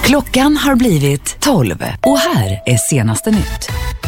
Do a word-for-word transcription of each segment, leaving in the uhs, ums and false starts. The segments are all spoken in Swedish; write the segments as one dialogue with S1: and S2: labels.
S1: Klockan har blivit tolv och här är senaste nytt.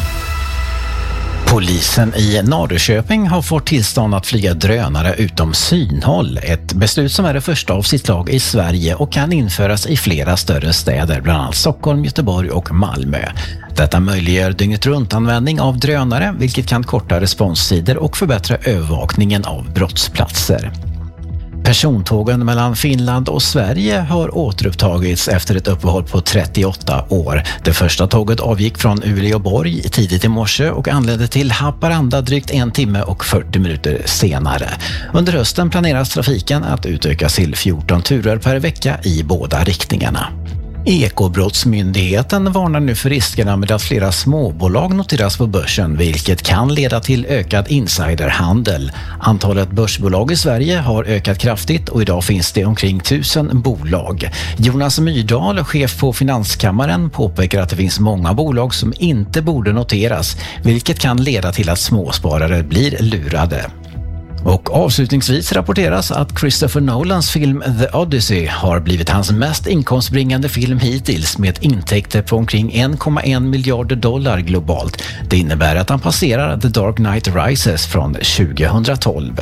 S2: Polisen i Norrköping har fått tillstånd att flyga drönare utom synhåll. Ett beslut som är det första av sitt slag i Sverige och kan införas i flera större städer, bland annat Stockholm, Göteborg och Malmö. Detta möjliggör dygnet runt användning av drönare, vilket kan korta responstider och förbättra övervakningen av brottsplatser. Persontågen mellan Finland och Sverige har återupptagits efter ett uppehåll på trettioåtta år. Det första tåget avgick från Uleåborg tidigt i morse och anlände till Haparanda drygt en timme och fyrtio minuter senare. Under hösten planeras trafiken att utökas till fjorton turer per vecka i båda riktningarna. Ekobrottsmyndigheten varnar nu för riskerna med att flera småbolag noteras på börsen, vilket kan leda till ökad insiderhandel. Antalet börsbolag i Sverige har ökat kraftigt och idag finns det omkring tusen bolag. Jonas Myrdal, chef på Finanskammaren, påpekar att det finns många bolag som inte borde noteras, vilket kan leda till att småsparare blir lurade. Och avslutningsvis rapporteras att Christopher Nolans film The Odyssey har blivit hans mest inkomstbringande film hittills med intäkter på omkring en komma en miljarder dollar globalt. Det innebär att han passerar The Dark Knight Rises från tjugohundratolv.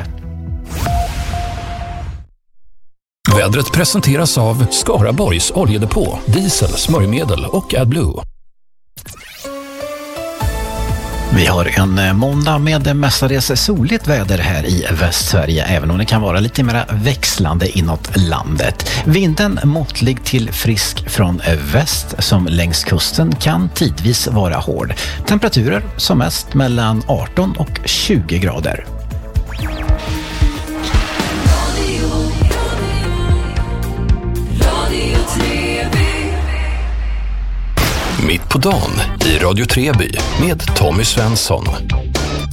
S3: Vädret presenteras av Skaraborgs oljedepå, diesel, smörjmedel och AdBlue.
S2: Vi har en måndag med mestadels soligt väder här i Västsverige, även om det kan vara lite mer växlande inåt landet. Vinden måttlig till frisk från väst som längs kusten kan tidvis vara hård. Temperaturer som mest mellan arton och tjugo grader.
S3: Mitt på dagen i Radio Treby med Tommy Svensson.